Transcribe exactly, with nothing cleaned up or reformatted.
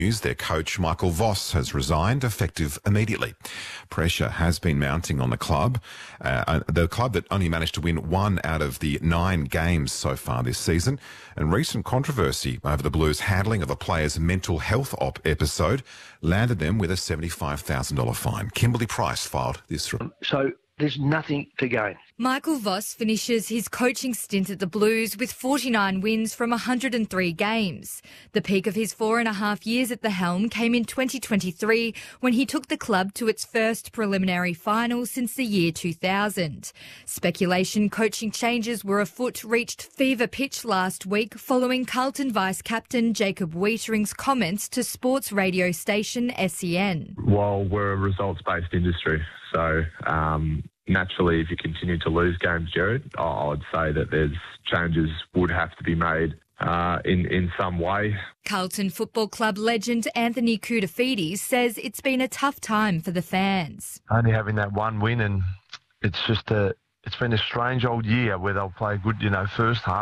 Their coach, Michael Voss, has resigned effective immediately. Pressure has been mounting on the club, uh, the club that only managed to win one out of the nine games so far this season. And recent controversy over the Blues' handling of a player's mental health op episode landed them with a seventy-five thousand dollars fine. Kimberly Price filed this report. So there's nothing to gain. Michael Voss finishes his coaching stint at the Blues with forty-nine wins from one hundred three games. The peak of his four and a half years at the helm came in twenty twenty-three when he took the club to its first preliminary final since the year two thousand. Speculation coaching changes were afoot reached fever pitch last week following Carlton vice-captain Jacob Weitering's comments to sports radio station S E N. Well, we're a results-based industry, so um, naturally, if you continue to lose games, Jared, I would say that there's changes would have to be made uh, in, in some way. Carlton Football Club legend Anthony Koutoufides says it's been a tough time for the fans. Only having that one win, and it's just a, it's been a strange old year where they'll play good, you know, first half.